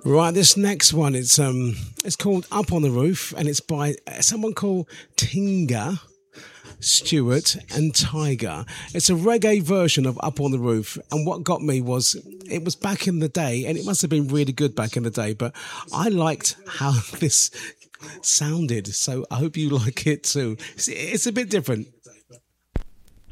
Right, this next one it's called Up on the Roof, and it's by someone called Tinga Stewart and Tiger. It's a reggae version of Up on the Roof, and what got me was it was back in the day, and it must have been really good back in the day, but I liked how this sounded, so I hope you like it too. It's a bit different.